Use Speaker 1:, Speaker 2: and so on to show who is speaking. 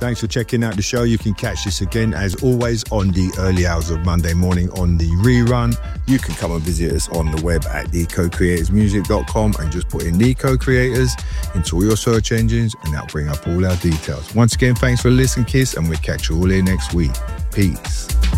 Speaker 1: Thanks for checking out the show. You can catch this again, as always, on the early hours of Monday morning on the rerun. You can come and visit us on the web at thecocreatorsmusic.com and just put in The Co-Creators into all your search engines and that'll bring up all our details. Once again, thanks for listening, Kiss, and we'll catch you all here next week. Peace.